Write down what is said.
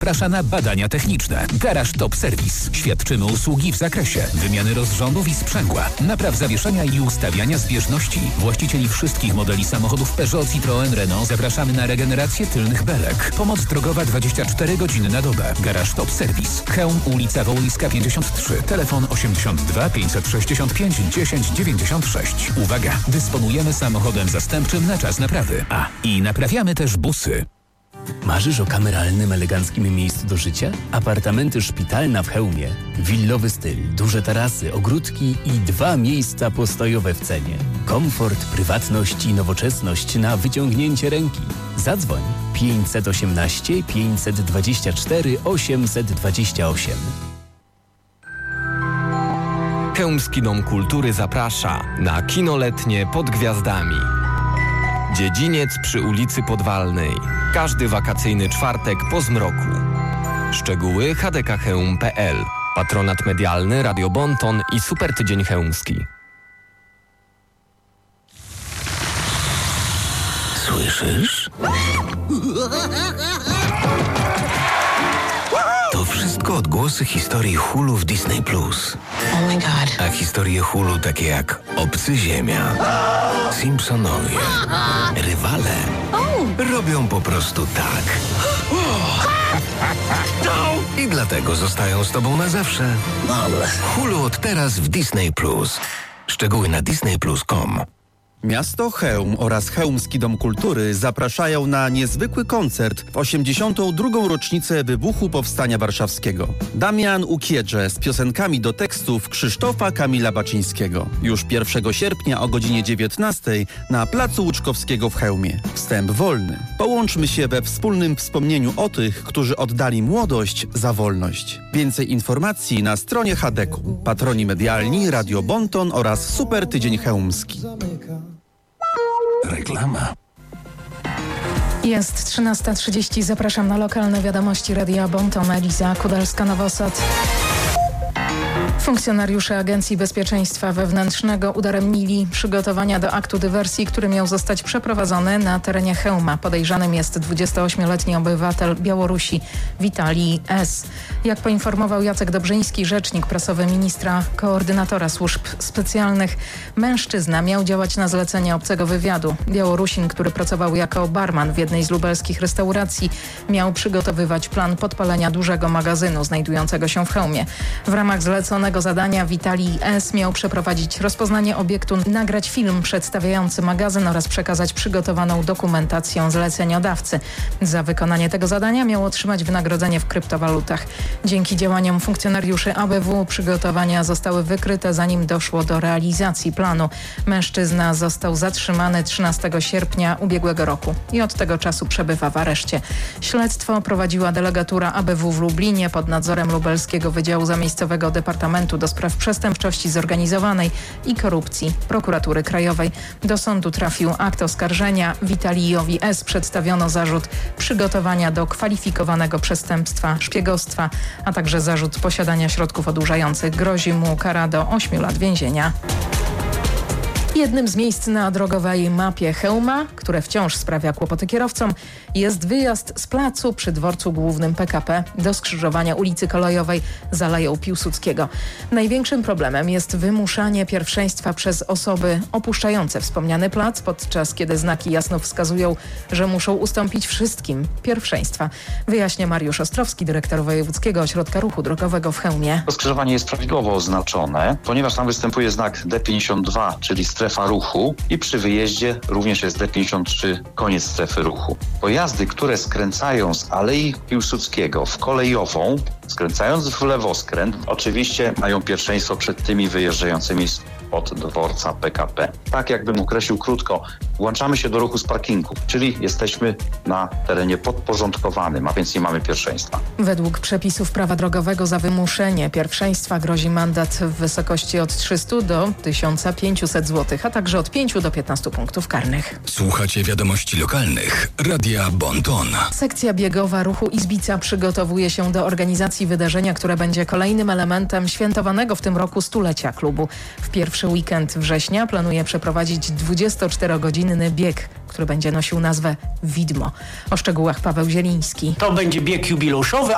Zaprasza na badania techniczne. Garaż Top Service. Świadczymy usługi w zakresie wymiany rozrządów i sprzęgła, napraw zawieszenia i ustawiania zbieżności. Właścicieli wszystkich modeli samochodów Peugeot, Citroën, Renault zapraszamy na regenerację tylnych belek. Pomoc drogowa 24 godziny na dobę. Garaż Top Service. Chełm, ulica Wołyńska 53. Telefon 82 565 10 96. Uwaga! Dysponujemy samochodem zastępczym na czas naprawy. I naprawiamy też busy. Marzysz o kameralnym, eleganckim miejscu do życia? Apartamenty szpitalna w Chełmie. Willowy styl, duże tarasy, ogródki i 2 miejsca postojowe w cenie. Komfort, prywatność i nowoczesność na wyciągnięcie ręki. Zadzwoń 518 524 828. Chełmski Dom Kultury zaprasza na kino letnie Pod Gwiazdami. Dziedziniec przy ulicy Podwalnej. Każdy wakacyjny czwartek po zmroku. Szczegóły hdkchełm.pl. Patronat medialny Radio Bonton i Super Tydzień Chełmski. Słyszysz? To wszystko odgłosy historii Hulu w Disney+. Oh my God. A historie Hulu takie jak Obcy Ziemia, Simpsonowie, Rywale robią po prostu tak. I dlatego zostają z tobą na zawsze. Hulu od teraz w Disney+. Szczegóły na disneyplus.com. Miasto Chełm oraz Chełmski Dom Kultury zapraszają na niezwykły koncert w 82. rocznicę wybuchu Powstania Warszawskiego. Damian Ukiedże z piosenkami do tekstów Krzysztofa Kamila Baczyńskiego. Już 1 sierpnia o godzinie 19 na Placu Łuczkowskiego w Chełmie. Wstęp wolny. Połączmy się we wspólnym wspomnieniu o tych, którzy oddali młodość za wolność. Więcej informacji na stronie HDK-u. Patroni medialni Radio Bonton oraz Super Tydzień Chełmski. Reklama. Jest 13:30. Zapraszam na lokalne wiadomości Radia Bonton. Eliza Kudalska-Nowosad. Funkcjonariusze Agencji Bezpieczeństwa Wewnętrznego udaremnili przygotowania do aktu dywersji, który miał zostać przeprowadzony na terenie Chełma. Podejrzanym jest 28-letni obywatel Białorusi Witalij S. Jak poinformował Jacek Dobrzyński, rzecznik prasowy ministra koordynatora służb specjalnych, mężczyzna miał działać na zlecenie obcego wywiadu. Białorusin, który pracował jako barman w jednej z lubelskich restauracji, miał przygotowywać plan podpalenia dużego magazynu znajdującego się w Chełmie. W ramach zleconego zadania Witalij S. miał przeprowadzić rozpoznanie obiektu, nagrać film przedstawiający magazyn oraz przekazać przygotowaną dokumentację zleceniodawcy. Za wykonanie tego zadania miał otrzymać wynagrodzenie w kryptowalutach. Dzięki działaniom funkcjonariuszy ABW przygotowania zostały wykryte, zanim doszło do realizacji planu. Mężczyzna został zatrzymany 13 sierpnia ubiegłego roku i od tego czasu przebywa w areszcie. Śledztwo prowadziła delegatura ABW w Lublinie pod nadzorem Lubelskiego Wydziału Zamiejscowego Departamentu do Spraw Przestępczości Zorganizowanej i Korupcji Prokuratury Krajowej. Do sądu trafił akt oskarżenia. Witalijowi S. przedstawiono zarzut przygotowania do kwalifikowanego przestępstwa szpiegostwa, a także zarzut posiadania środków odurzających. Grozi mu kara do 8 lat więzienia. Jednym z miejsc na drogowej mapie Chełma, które wciąż sprawia kłopoty kierowcom, jest wyjazd z placu przy dworcu głównym PKP do skrzyżowania ulicy Kolejowej z Aleją Piłsudskiego. Największym problemem jest wymuszanie pierwszeństwa przez osoby opuszczające wspomniany plac, podczas kiedy znaki jasno wskazują, że muszą ustąpić wszystkim pierwszeństwa. Wyjaśnia Mariusz Ostrowski, dyrektor Wojewódzkiego Ośrodka Ruchu Drogowego w Chełmie. To skrzyżowanie jest prawidłowo oznaczone, ponieważ tam występuje znak D52, czyli strefa ruchu, i przy wyjeździe również jest D53, koniec strefy ruchu. Pojazdy, które skręcają z Alei Piłsudskiego w Kolejową, skręcając w lewoskręt, oczywiście mają pierwszeństwo przed tymi wyjeżdżającymi od dworca PKP. Tak jakbym określił krótko, włączamy się do ruchu z parkingu, czyli jesteśmy na terenie podporządkowanym, a więc nie mamy pierwszeństwa. Według przepisów prawa drogowego za wymuszenie pierwszeństwa grozi mandat w wysokości od 300 do 1500 zł, a także od 5 do 15 punktów karnych. Słuchacie wiadomości lokalnych Radia Bonton. Sekcja biegowa ruchu Izbica przygotowuje się do organizacji wydarzenia, które będzie kolejnym elementem świętowanego w tym roku stulecia klubu. W pierwszy weekend września planuje przeprowadzić 24-godzinny bieg, który będzie nosił nazwę Widmo. O szczegółach Paweł Zieliński. To będzie bieg jubileuszowy,